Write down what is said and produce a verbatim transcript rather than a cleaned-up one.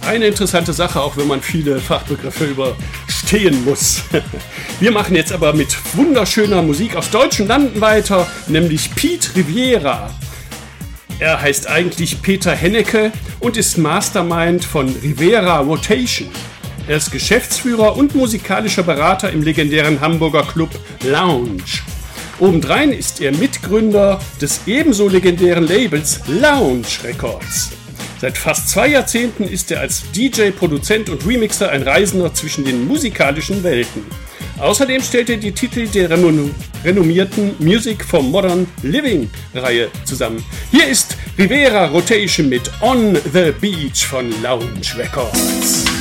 Eine interessante Sache, auch wenn man viele Fachbegriffe überstehen muss. Wir machen jetzt aber mit wunderschöner Musik aus deutschen Landen weiter, nämlich Pete Rivera. Er heißt eigentlich Peter Hennecke und ist Mastermind von Rivera Rotation. Er ist Geschäftsführer und musikalischer Berater im legendären Hamburger Club Lounge. Obendrein ist er Mitgründer des ebenso legendären Labels Lounge Records. Seit fast zwei Jahrzehnten ist er als D J, Produzent und Remixer ein Reisender zwischen den musikalischen Welten. Außerdem stellt er die Titel der renom- renommierten Music for Modern Living Reihe zusammen. Hier ist Rivera Rotation mit On the Beach von Lounge Records.